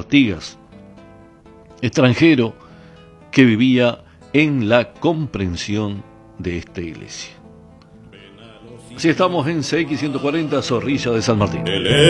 Artigas, extranjero que vivía en la comprensión de esta iglesia. Así estamos en CX 140, Zorrilla de San Martín.